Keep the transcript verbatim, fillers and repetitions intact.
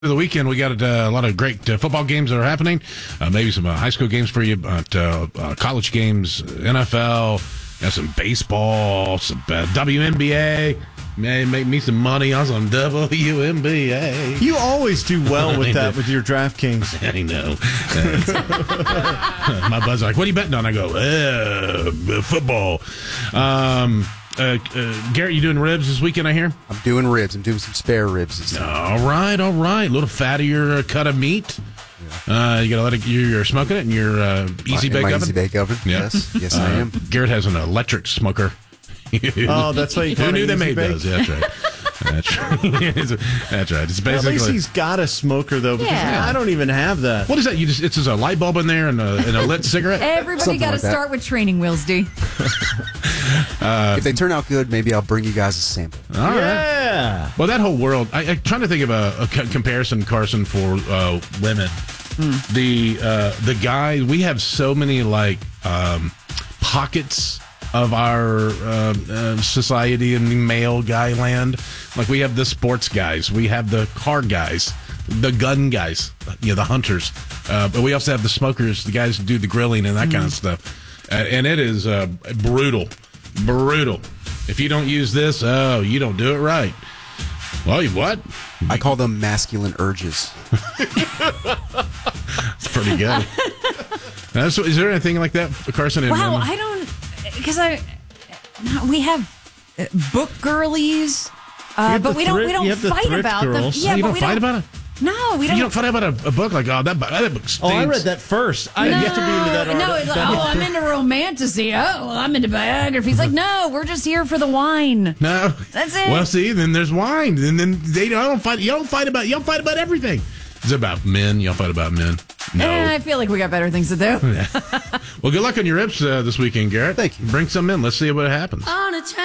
The weekend, we got uh, a lot of great uh, football games that are happening. Uh, maybe some uh, high school games for you, but uh, uh, college games, N F L, got some baseball, some uh, W N B A. May make me some money on some W N B A. You always do well with that with your DraftKings. I know. Uh, my bud's like, "What are you betting on?" I go, uh, "Football." Um, Uh, uh, Garrett, you doing ribs this weekend, I hear? I'm doing ribs. I'm doing some spare ribs this time. All right, all right. A little fattier cut of meat. Yeah. Uh, you gotta let it. You're smoking it in your uh, easy my, bake my oven. Easy bake oven. Yeah. Yes, yes, uh, I am. Garrett has an electric smoker. Oh, that's why you call Who it knew they easy made bake? those? Yeah, that's right. That's right. That's right. It's basically. At least he's got a smoker though. Because Yeah. I don't even have that. What is that? You just it's just a light bulb in there and a, and a lit cigarette. Everybody got to like that. start with training wheels, D. Uh, if they turn out good, maybe I'll bring you guys a sample. All right. Yeah. Well, that whole world. I, I'm trying to think of a, a c- comparison, Carson, for uh, women. Hmm. The uh, the guys. We have so many like um, pockets of our uh, uh, society in male guy land. Like we have the sports guys, we have the car guys, the gun guys, you know, the hunters. Uh, but we also have the smokers, the guys who do the grilling and that Mm. kind of stuff. Uh, and it is uh, brutal, brutal. If you don't use this, oh, you don't do it right. Well, you what? I call them masculine urges. It's pretty good. Uh, so is there anything like that, Carson? in Wow, women? I don't, because I, no, we have uh, book girlies, uh, have but the we don't, we thrift- don't you have the fight thrift about them. girls. Yeah, Oh, you but don't we fight don't, about it? No, we don't. You don't fight about a, a book like, oh, that, that book stinks. Oh, I read that first. I no, used to be into that. no, art- it's like, that- oh, I'm into romantasy. Oh, well, I'm into biographies. Like, no, we're just here for the wine. No, That's it. Well, see, then there's wine, and then they don't fight. You don't fight about. You don't fight about everything. Is it about men? You don't fight about men. No. Eh, I feel like we got better things to do. Well, good luck on your rips uh, this weekend, Garrett. Thank you. Bring some in. Let's see what happens. On a